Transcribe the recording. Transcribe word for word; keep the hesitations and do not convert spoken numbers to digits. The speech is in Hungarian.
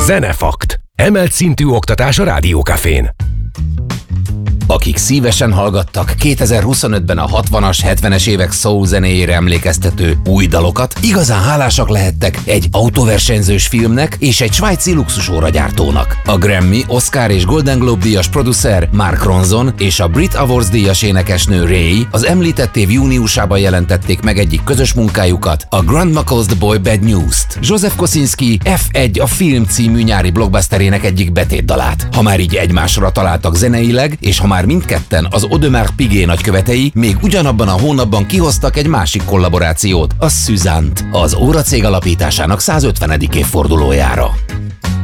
Zenefakt. Emelt szintű oktatás a Rádiókafén. Akik szívesen hallgattak kétezer-huszonötben a hatvanas, hetvenes évek soul zenéjére emlékeztető új dalokat, igazán hálásak lehettek egy autóversenyzős filmnek és egy svájci luxusóragyártónak. A Grammy, Oscar és Golden Globe díjas producer Mark Ronson és a Brit Awards díjas énekesnő Ray az említett év júniusában jelentették meg egyik közös munkájukat, a Grandma Calls the Boy Bad News-t. József Kosinski ef egy a film című nyári blockbusterének egyik betétdalát. Ha már így egymásra találtak zeneileg, és ha már mindketten az Audemars Piguet nagykövetei, még ugyanabban a hónapban kihoztak egy másik kollaborációt, a Suzanne-t, az óracég alapításának százötvenedik évfordulójára.